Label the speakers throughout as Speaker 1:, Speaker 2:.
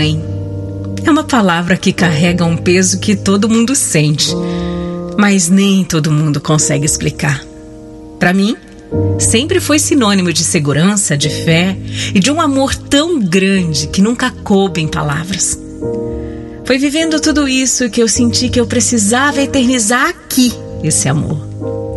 Speaker 1: É uma palavra que carrega um peso que todo mundo sente, mas nem todo mundo consegue explicar. Para mim, sempre foi sinônimo de segurança, de fé e de um amor tão grande que nunca coube em palavras. Foi vivendo tudo isso que eu senti que eu precisava eternizar aqui esse amor.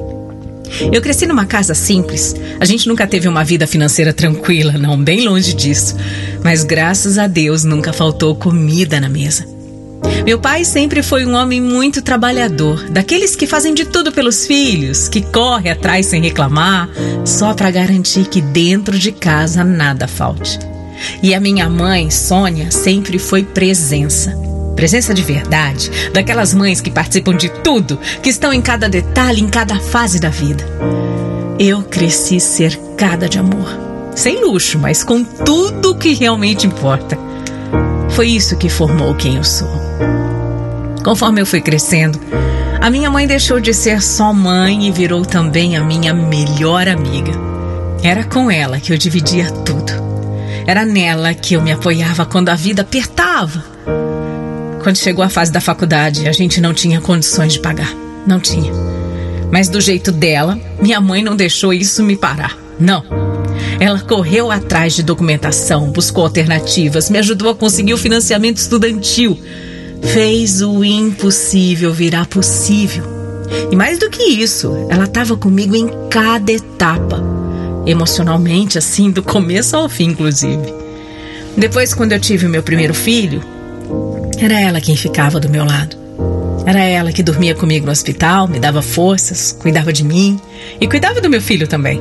Speaker 1: Eu cresci numa casa simples. A gente nunca teve uma vida financeira tranquila, não, bem longe disso. Mas graças a Deus nunca faltou comida na mesa. Meu pai sempre foi um homem muito trabalhador, daqueles que fazem de tudo pelos filhos, que corre atrás sem reclamar, só para garantir que dentro de casa nada falte. E a minha mãe, Sônia, sempre foi presença. Presença de verdade, daquelas mães que participam de tudo, que estão em cada detalhe, em cada fase da vida. Eu cresci cercada de amor, sem luxo, mas com tudo que realmente importa. Foi isso que formou quem eu sou. Conforme eu fui crescendo, a minha mãe deixou de ser só mãe e virou também a minha melhor amiga. Era com ela que eu dividia tudo. Era nela que eu me apoiava quando a vida apertava. Quando chegou a fase da faculdade, a gente não tinha condições de pagar. Não tinha. Mas do jeito dela, minha mãe não deixou isso me parar. Não. Ela correu atrás de documentação, buscou alternativas, me ajudou a conseguir o financiamento estudantil. Fez o impossível virar possível. E mais do que isso, ela estava comigo em cada etapa. Emocionalmente, assim, do começo ao fim, inclusive. Depois, quando eu tive o meu primeiro filho, era ela quem ficava do meu lado. Era ela que dormia comigo no hospital, me dava forças, cuidava de mim e cuidava do meu filho também.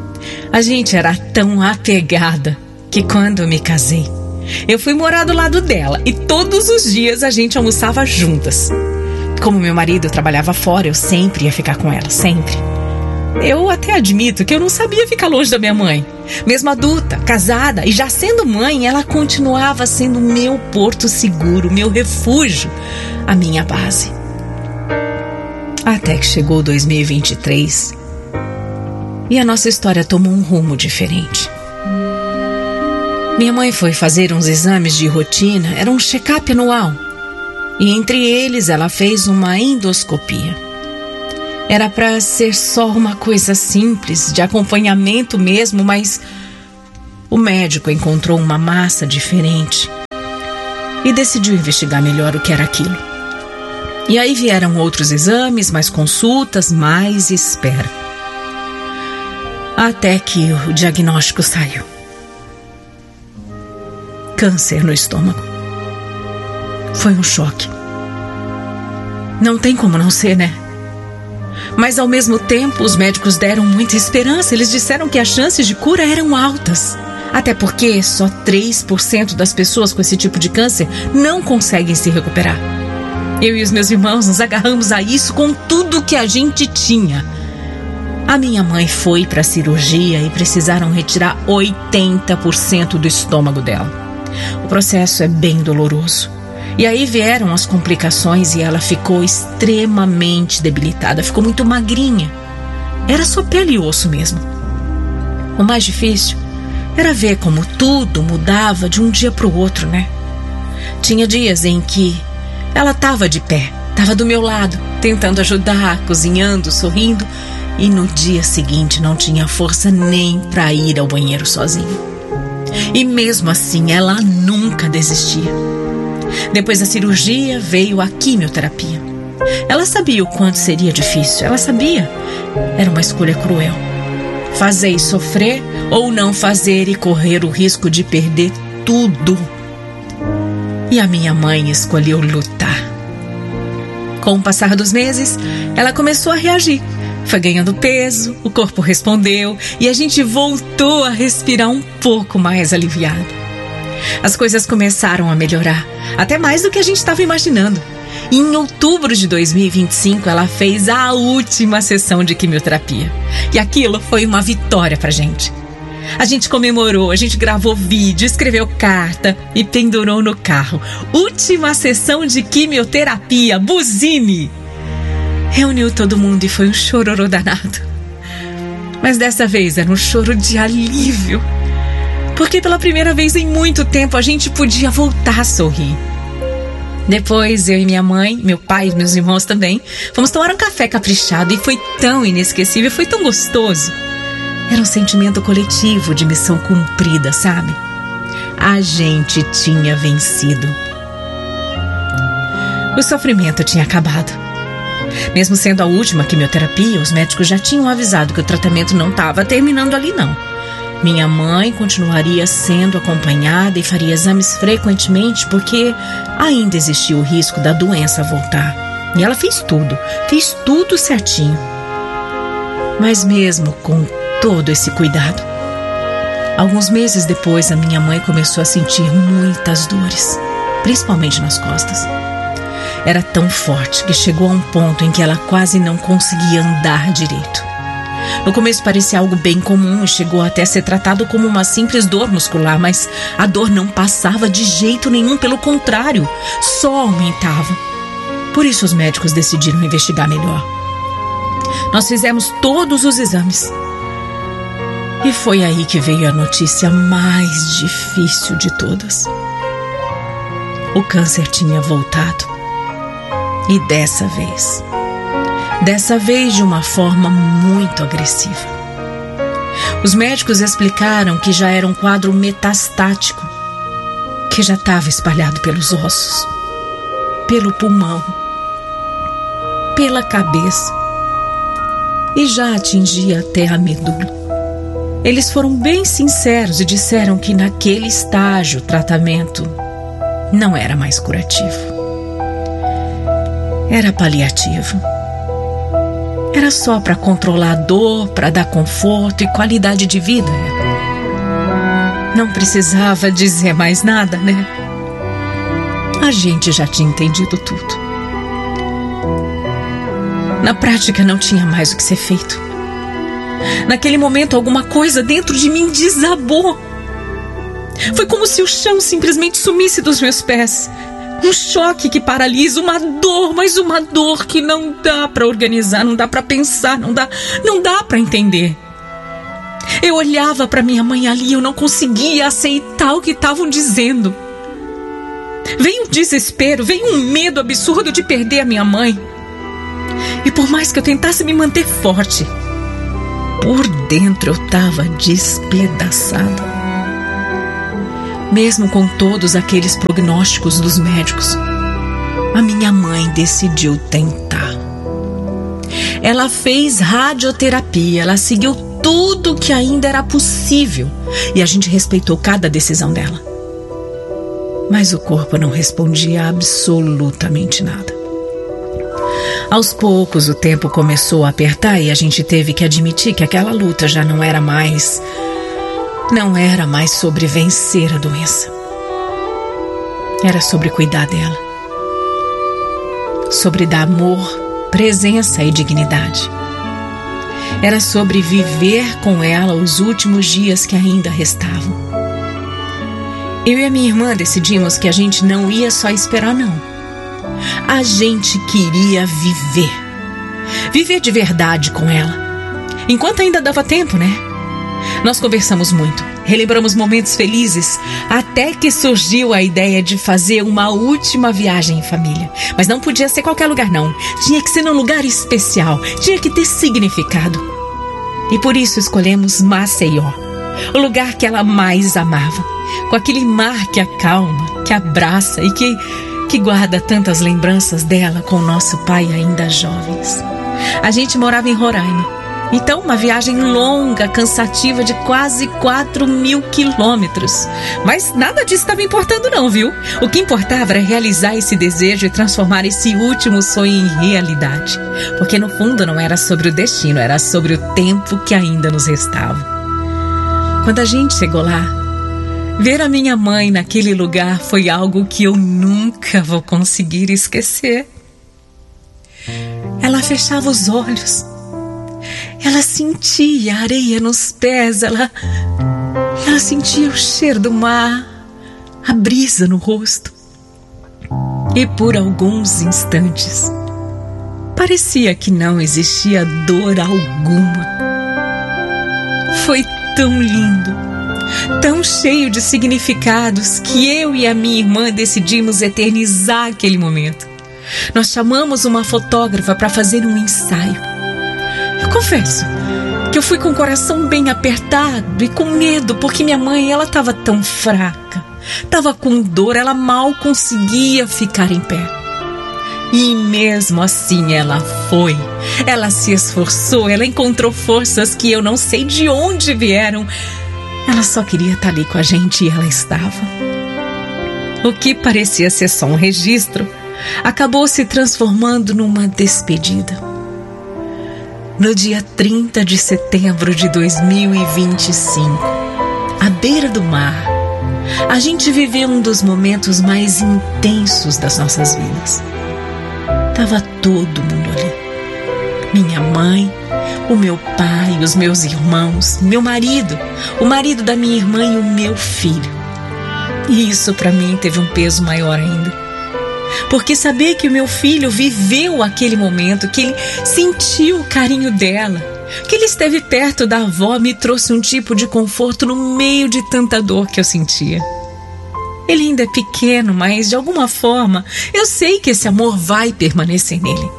Speaker 1: A gente era tão apegada que quando eu me casei, eu fui morar do lado dela e todos os dias a gente almoçava juntas. Como meu marido trabalhava fora, eu sempre ia ficar com ela, sempre. Eu até admito que eu não sabia ficar longe da minha mãe. Mesmo adulta, casada e já sendo mãe, ela continuava sendo meu porto seguro, meu refúgio, a minha base. Até que chegou 2023 e a nossa história tomou um rumo diferente. Minha mãe foi fazer uns exames de rotina, era um check-up anual. E entre eles ela fez uma endoscopia. Era para ser só uma coisa simples, de acompanhamento mesmo, mas o médico encontrou uma massa diferente e decidiu investigar melhor o que era aquilo. E aí vieram outros exames, mais consultas, mais espera. Até que o diagnóstico saiu. Câncer no estômago. Foi um choque. Não tem como não ser, né? Mas ao mesmo tempo, os médicos deram muita esperança. Eles disseram que as chances de cura eram altas. Até porque só 3% das pessoas com esse tipo de câncer não conseguem se recuperar. Eu e os meus irmãos nos agarramos a isso com tudo que a gente tinha. A minha mãe foi para a cirurgia e precisaram retirar 80% do estômago dela. O processo é bem doloroso. E aí vieram as complicações e ela ficou extremamente debilitada, ficou muito magrinha. Era só pele e osso mesmo. O mais difícil era ver como tudo mudava de um dia para o outro, né? Tinha dias em que ela estava de pé, estava do meu lado, tentando ajudar, cozinhando, sorrindo, e no dia seguinte não tinha força nem para ir ao banheiro sozinha. E mesmo assim ela nunca desistia. Depois da cirurgia veio a quimioterapia. Ela sabia o quanto seria difícil, ela sabia. Era uma escolha cruel. Fazer e sofrer ou não fazer e correr o risco de perder tudo. E a minha mãe escolheu lutar. Com o passar dos meses, ela começou a reagir. Foi ganhando peso, o corpo respondeu e a gente voltou a respirar um pouco mais aliviado. As coisas começaram a melhorar, até mais do que a gente estava imaginando. E em outubro de 2025, ela fez a última sessão de quimioterapia. E aquilo foi uma vitória pra gente. A gente comemorou, a gente gravou vídeo, escreveu carta e pendurou no carro. Última sessão de quimioterapia, buzine! Reuniu todo mundo e foi um chororô danado. Mas dessa vez era um choro de alívio. porque pela primeira vez em muito tempo a gente podia voltar a sorrir. Depois, eu e minha mãe, meu pai e meus irmãos também, fomos tomar um café caprichado e foi tão inesquecível, foi tão gostoso. Era um sentimento coletivo de missão cumprida, sabe? A gente tinha vencido. O sofrimento tinha acabado. Mesmo sendo a última quimioterapia, os médicos já tinham avisado que o tratamento não estava terminando ali, não. Minha mãe continuaria sendo acompanhada e faria exames frequentemente porque ainda existia o risco da doença voltar. E ela fez tudo certinho. Mas mesmo com todo esse cuidado, alguns meses depois a minha mãe começou a sentir muitas dores, principalmente nas costas. Era tão forte que chegou a um ponto em que ela quase não conseguia andar direito. No começo parecia algo bem comum e chegou até a ser tratado como uma simples dor muscular, mas a dor não passava de jeito nenhum, pelo contrário, só aumentava. Por isso os médicos decidiram investigar melhor. Nós fizemos todos os exames. E foi aí que veio a notícia mais difícil de todas. O câncer tinha voltado. E dessa vez de uma forma muito agressiva. Os médicos explicaram que já era um quadro metastático, que já estava espalhado pelos ossos, pelo pulmão, pela cabeça e já atingia até a medula. Eles foram bem sinceros e disseram que naquele estágio o tratamento não era mais curativo. Era paliativo. Era só para controlar a dor, para dar conforto e qualidade de vida. Não precisava dizer mais nada, né? A gente já tinha entendido tudo. Na prática não tinha mais o que ser feito. Naquele momento alguma coisa dentro de mim desabou. Foi como se o chão simplesmente sumisse dos meus pés. Um choque que paralisa, uma dor, mas uma dor que não dá para organizar, não dá para pensar, não dá para entender. Eu olhava para minha mãe ali e eu não conseguia aceitar o que estavam dizendo. Veio um desespero, veio um medo absurdo de perder a minha mãe. E por mais que eu tentasse me manter forte, por dentro eu estava despedaçada. Mesmo com todos aqueles prognósticos dos médicos, a minha mãe decidiu tentar. Ela fez radioterapia, ela seguiu tudo que ainda era possível e a gente respeitou cada decisão dela. Mas o corpo não respondia absolutamente nada. Aos poucos o tempo começou a apertar e a gente teve que admitir que aquela luta já não era mais sobre vencer a doença. Era sobre cuidar dela. Sobre dar amor, presença e dignidade. Era sobre viver com ela os últimos dias que ainda restavam. Eu e a minha irmã decidimos que a gente não ia só esperar, não. A gente queria viver. Viver de verdade com ela. Enquanto ainda dava tempo, né? Nós conversamos muito, relembramos momentos felizes, até que surgiu a ideia de fazer uma última viagem em família. Mas não podia ser qualquer lugar, não. Tinha que ser num lugar especial, tinha que ter significado. E por isso escolhemos Maceió, o lugar que ela mais amava, com aquele mar que acalma, que abraça e que guarda tantas lembranças dela com o nosso pai ainda jovens. A gente morava em Roraima. Então, uma viagem longa, cansativa de quase 4.000 quilômetros. Mas nada disso estava importando não, viu? O que importava era realizar esse desejo e transformar esse último sonho em realidade. Porque no fundo não era sobre o destino, era sobre o tempo que ainda nos restava. Quando a gente chegou lá, ver a minha mãe naquele lugar foi algo que eu nunca vou conseguir esquecer. Ela fechava os olhos. Ela sentia a areia nos pés, ela sentia o cheiro do mar, a brisa no rosto. E por alguns instantes, parecia que não existia dor alguma. Foi tão lindo, tão cheio de significados, que eu e a minha irmã decidimos eternizar aquele momento. Nós chamamos uma fotógrafa para fazer um ensaio. Eu confesso que eu fui com o coração bem apertado e com medo, porque minha mãe, ela estava tão fraca, estava com dor, ela mal conseguia ficar em pé. E mesmo assim ela foi, ela se esforçou, ela encontrou forças que eu não sei de onde vieram. Ela só queria estar ali com a gente e ela estava. O que parecia ser só um registro acabou se transformando numa despedida. No dia 30 de setembro de 2025, à beira do mar, a gente viveu um dos momentos mais intensos das nossas vidas. Tava todo mundo ali. Minha mãe, o meu pai, os meus irmãos, meu marido, o marido da minha irmã e o meu filho. E isso para mim teve um peso maior ainda. Porque saber que o meu filho viveu aquele momento, que ele sentiu o carinho dela, que ele esteve perto da avó, me trouxe um tipo de conforto no meio de tanta dor que eu sentia. Ele ainda é pequeno, mas de alguma forma eu sei que esse amor vai permanecer nele.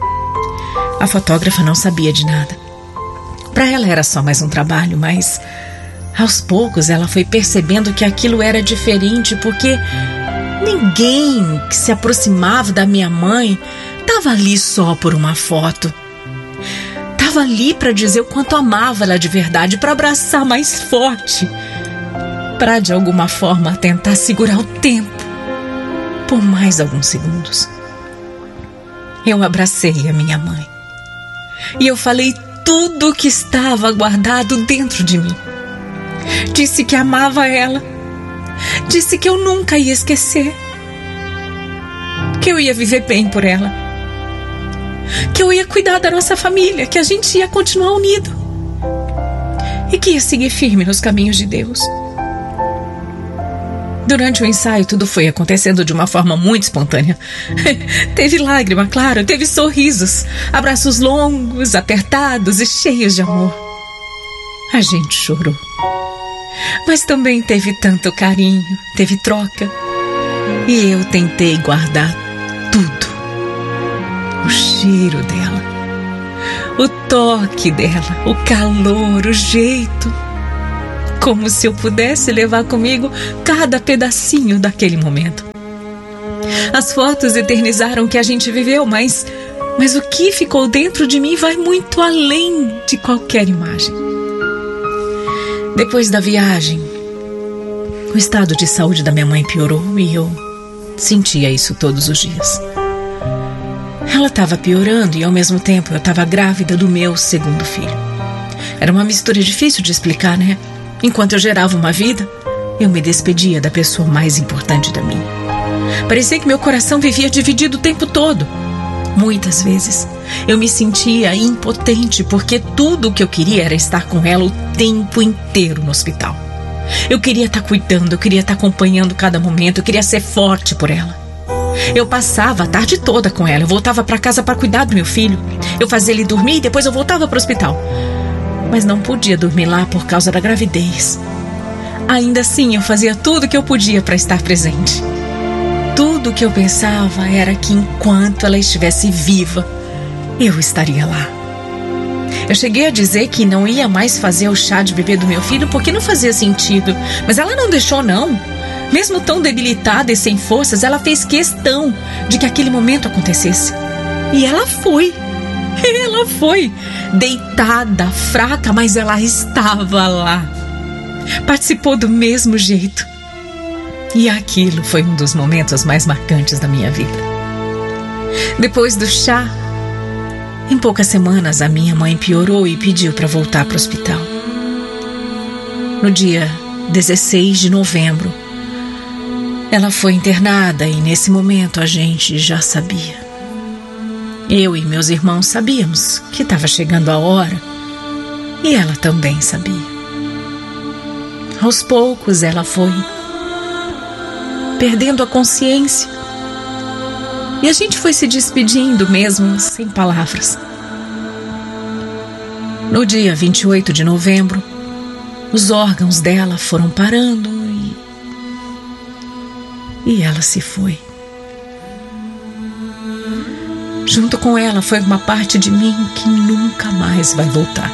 Speaker 1: A fotógrafa não sabia de nada. Para ela era só mais um trabalho, mas aos poucos ela foi percebendo que aquilo era diferente, porque ninguém que se aproximava da minha mãe estava ali só por uma foto. Estava ali para dizer o quanto amava ela de verdade, para abraçar mais forte, para de alguma forma tentar segurar o tempo por mais alguns segundos. Eu abracei a minha mãe e eu falei tudo o que estava guardado dentro de mim. Disse que amava ela, disse que eu nunca ia esquecer, que eu ia viver bem por ela, que eu ia cuidar da nossa família, que a gente ia continuar unido e que ia seguir firme nos caminhos de Deus. Durante o ensaio, tudo foi acontecendo de uma forma muito espontânea. Teve lágrima, claro, teve sorrisos, abraços longos, apertados e cheios de amor. A gente chorou. Mas também teve tanto carinho, teve troca. E eu tentei guardar tudo. O cheiro dela, o toque dela, o calor, o jeito. Como se eu pudesse levar comigo cada pedacinho daquele momento. As fotos eternizaram o que a gente viveu, mas o que ficou dentro de mim vai muito além de qualquer imagem. Depois da viagem, o estado de saúde da minha mãe piorou e eu sentia isso todos os dias. Ela estava piorando e ao mesmo tempo eu estava grávida do meu segundo filho. Era uma mistura difícil de explicar, né? Enquanto eu gerava uma vida, eu me despedia da pessoa mais importante da minha. Parecia que meu coração vivia dividido o tempo todo. Muitas vezes eu me sentia impotente, porque tudo o que eu queria era estar com ela o tempo inteiro no hospital. Eu queria estar cuidando, eu queria estar acompanhando cada momento, eu queria ser forte por ela. Eu passava a tarde toda com ela, eu voltava para casa para cuidar do meu filho. Eu fazia ele dormir e depois eu voltava para o hospital. Mas não podia dormir lá por causa da gravidez. Ainda assim, eu fazia tudo o que eu podia para estar presente. Tudo o que eu pensava era que enquanto ela estivesse viva, eu estaria lá. Eu cheguei a dizer que não ia mais fazer o chá de bebê do meu filho porque não fazia sentido. Mas ela não deixou, não. Mesmo tão debilitada e sem forças, ela fez questão de que aquele momento acontecesse. E ela foi. Ela foi. Deitada, fraca, mas ela estava lá. Participou do mesmo jeito. E aquilo foi um dos momentos mais marcantes da minha vida. Depois do chá, em poucas semanas a minha mãe piorou e pediu para voltar para o hospital. No dia 16 de novembro, ela foi internada e nesse momento a gente já sabia. Eu e meus irmãos sabíamos que estava chegando a hora e ela também sabia. Aos poucos ela foi perdendo a consciência e a gente foi se despedindo mesmo sem palavras. No dia 28 de novembro, Os órgãos dela foram parando e ela se foi. Junto com ela foi uma parte de mim que nunca mais vai voltar.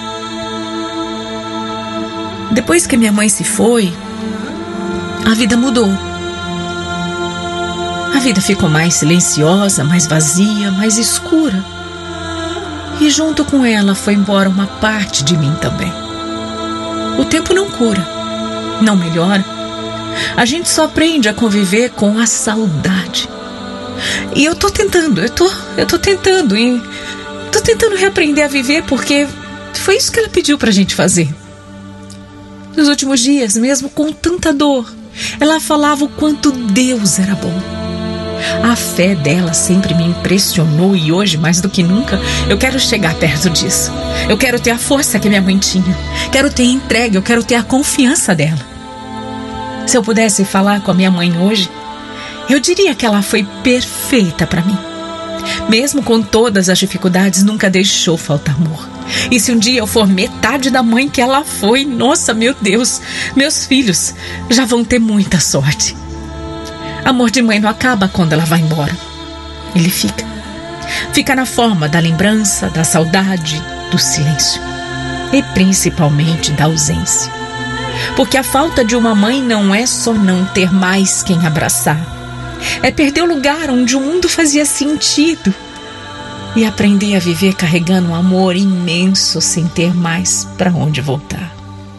Speaker 1: Depois que minha mãe se foi, a vida mudou. A vida ficou mais silenciosa, mais vazia, mais escura. E junto com ela foi embora uma parte de mim também. O tempo não cura, não melhora. A gente só aprende a conviver com a saudade. E eu tô tentando reaprender a viver, porque foi isso que ela pediu pra gente fazer. Nos últimos dias, mesmo com tanta dor, ela falava o quanto Deus era bom. A fé dela sempre me impressionou e hoje, mais do que nunca, eu quero chegar perto disso. Eu quero ter a força que minha mãe tinha. Quero ter a entrega, eu quero ter a confiança dela. Se eu pudesse falar com a minha mãe hoje, eu diria que ela foi perfeita para mim. Mesmo com todas as dificuldades, nunca deixou faltar amor. E se um dia eu for metade da mãe que ela foi, nossa, meu Deus, meus filhos já vão ter muita sorte. Amor de mãe não acaba quando ela vai embora. Ele fica. Fica na forma da lembrança, da saudade, do silêncio. E principalmente da ausência. Porque a falta de uma mãe não é só não ter mais quem abraçar. É perder o lugar onde o mundo fazia sentido. E aprender a viver carregando um amor imenso sem ter mais para onde voltar.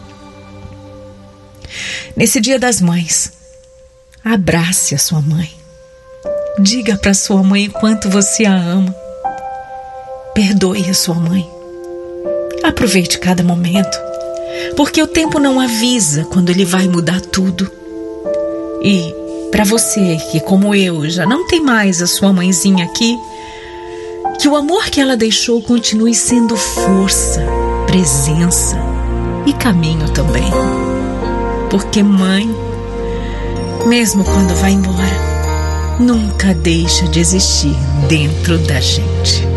Speaker 1: Nesse Dia das Mães, abrace a sua mãe. Diga para sua mãe o quanto você a ama. Perdoe a sua mãe. Aproveite cada momento, porque o tempo não avisa quando ele vai mudar tudo. E para você que, como eu, já não tem mais a sua mãezinha aqui, que o amor que ela deixou continue sendo força, presença e caminho também. Porque mãe, mesmo quando vai embora, nunca deixa de existir dentro da gente.